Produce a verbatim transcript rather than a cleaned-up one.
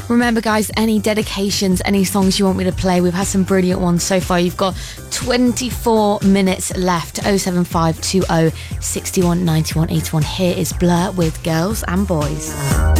Remember, guys, any dedications, any songs you want me to play, we've had some brilliant ones so far. You've got twenty-four minutes left. oh seven five two oh, six one, nine one, eight one. Here is Blur with Girls and Boys.